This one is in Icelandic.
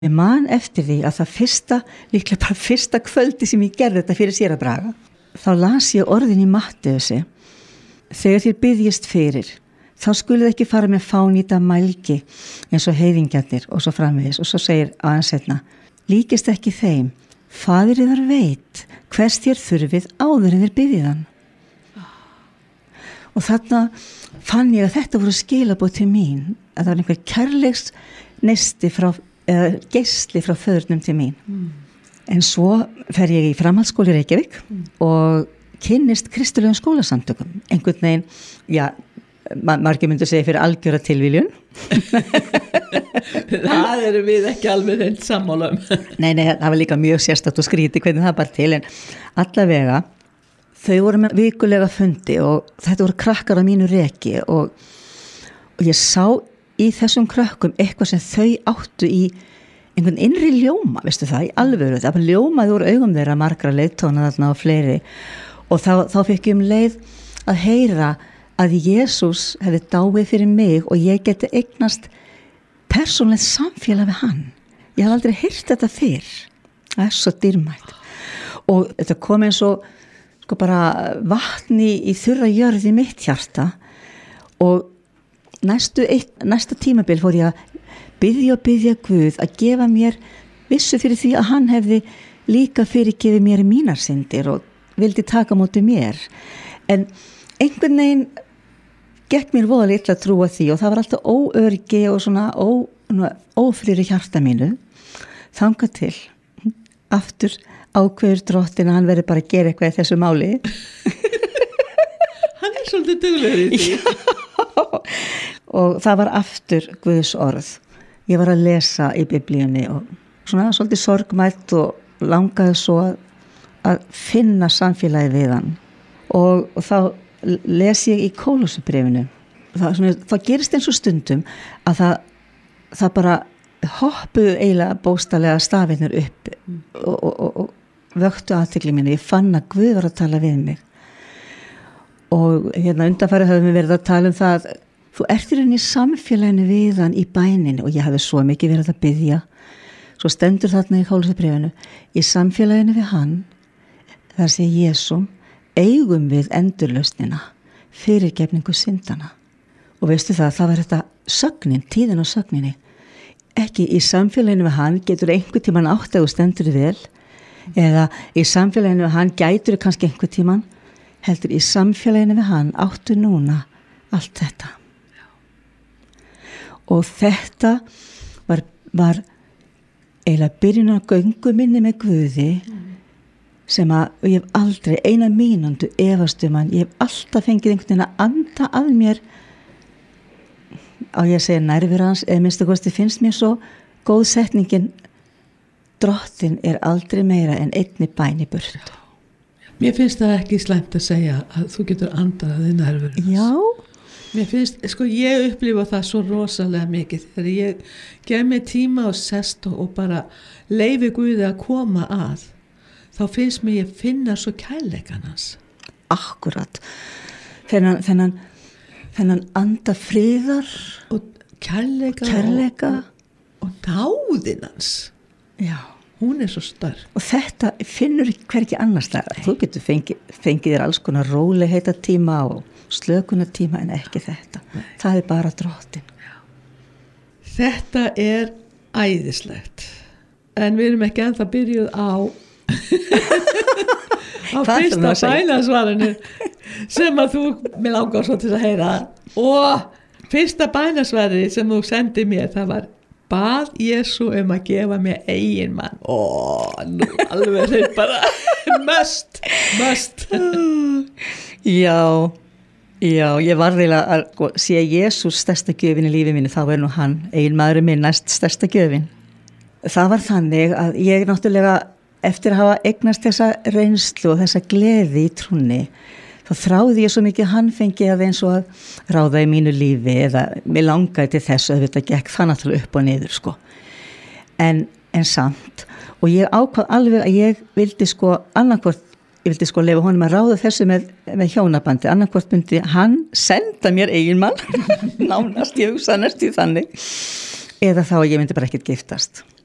Ég man eftir því að það líklega bara fyrsta kvöldi sem ég gerði þetta fyrir séra Braga, þá las ég orðin í Matteusi: þegar þér biðjist fyrir, þá skulið ekki fara með fánýta mælgi eins og heiðingjarnir og svo framvegis. Og svo segir aðeins seinna: líkist ekki þeim, faðir yðar veit hvers þér þurfið áður en þér biðjið hann. Og þarna fann ég að þetta voru skilaboð til mín, að það var einhver kærleiks neisti eða geisli frá föðurnum til mín. En svo fer ég í framhaldsskóla í Reykjavík og kynnist kristilegum skólasamtökum. Einhvern veginn, já, margir myndu segja fyrir algjöra tilviljun. Það erum við ekki alveg reynd sammála um. Nei, það var líka mjög sérstakt og skrítið hvernig það bara til, en allavega þau voru með vikulega fundi og þetta voru krakkar á mínu reki og ég sá í þessum krökkum eitthvað sem þau áttu í einhvern innri ljóma, veistu það, í alvöru. Það var ljómaði úr augum þeirra, margra leiðtóna þarna og fleiri, og þá fekk ég leið að heyra að Jesús hefði dáið fyrir mig og ég geti eignast persónulegt samfélag við hann. Ég hafði aldrei heyrt þetta fyrr. Það er svo dýrmætt. Og þetta kom eins og bara vatni í þurra jörð í mitt hjarta, og næsta tímabil fór ég að biðja Guð að gefa mér vissu fyrir því að hann hefði líka fyrirgefið mér mínar syndir og vildi taka móti mér. En einhvern veginn gekk mér voða litla að trúa því, og það var alltaf óöryggi og svona ófrýri hjarta mínu, þangað til aftur ákveður Drottinn að hann verði bara að gera eitthvað í þessu máli. Hann er svolítið duglegur í því. Og það var aftur Guðs orð. Ég var að lesa í Biblíunni og svona svolítið sorgmætt og langaði svo að finna samfélagið við hann. Og þá les ég í Kólossubréfinu. Það gerist eins og stundum að það bara hoppuðu eiginlega bókstaflega stafirnir upp og vöktu athygli mínu. Ég fann að Guð var að tala við mig. Og undanfarið höfum við verið að tala um það: þú ert í rauninni í samfélaginu við hann í bæninni, og ég hafði svo mikið verið að biðja. Svo stendur þarna í Kólossubréfinu: í samfélaginu við hann, þar sé Jesúm, eigum við endurlausnina, fyrirgefningu syndana. Og veistu það var þetta sögnin, tíðin á sögninni. Ekki í samfélaginu við hann getur einhver tíman átt að þú stendur vel, eða í samfélaginu við hann gætur þú kannski einhver tíman, heldur í samfélaginu við hann áttu núna allt þetta. Og þetta var eiginlega byrjun á göngu minni með Guði, sem að ég hef aldrei eina mínútu efast um hann. Ég hef alltaf fengið einhvern veginn að anda að mér, á ég að segja nærvera hans, eða minnst að kosti finnst mér svo góð setningin: Drottinn er aldrei meira en einni bæn í burtu. Mér finnst það ekki slæmt að segja að þú getur andað að þið nærvera hans. Já. Mér finnst, ég upplifa það svo rosalega mikið þegar ég gef mig tíma og sest og bara leyfi Guði að koma að, þá finnst mér ég finna svo kærleikan hans. Akkurat. Þennan anda friðar og kærleika og náðin hans. Já. Hún er svo starf. Og þetta finnur hvergi annars staðar. Þú getur fengið þér alls konar rólegheitar tíma og slökunar tíma, en ekki þetta. Nei. Það er bara Drottinn. Þetta er æðislegt. En við erum ekki ennþá byrjuð á fyrsta bænasvarinu sem að mér langar svo til að heyra. Og fyrsta bænasvari sem þú sendið mér, það var: bað Jesú að gefa mér eigin mann. Nú alveg þeir bara must. Já, ég var eiginlega að sé Jesús stærsta gjöfin í lífi mínu, þá er nú hann, eigin maðurinn minn, næst stærsta gjöfin. Það var þannig að ég náttúrulega, eftir að hafa eignast þessa reynslu og þessa gleði í trúnni, þá þráði ég svo mikið hann fengi að eins og að ráða í mínu lífi, eða mér langaði til þess að þetta gekk það náttúrulega upp og niður sko. En samt, og ég ákvað alveg að ég vildi annarkvort, ég vildi leyfa honum að ráða þessu með hjónabandi, annarkvort myndi hann senda mér eigin mann, nánast, ég hugsa næstu þannig, eða þá að ég myndi bara ekkert giftast.